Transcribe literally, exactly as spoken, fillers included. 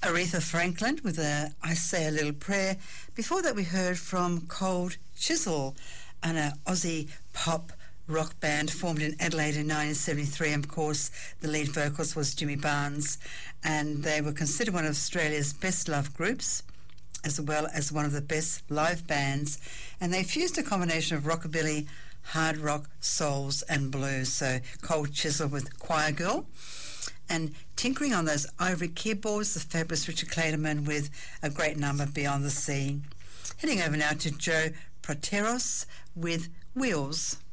Aretha Franklin with a I Say a Little Prayer. Before that we heard from Cold Chisel, and an Aussie pop rock band formed in Adelaide in nineteen seventy-three, and of course the lead vocals was Jimmy Barnes, and they were considered one of Australia's best loved groups as well as one of the best live bands, and they fused a combination of rockabilly, hard rock, souls and blues. So Cold Chisel with Choir Girl, and tinkering on those ivory keyboards, the fabulous Richard Clayderman with a great number, Beyond the Sea. Heading over now to Joe Proteros with Wheels.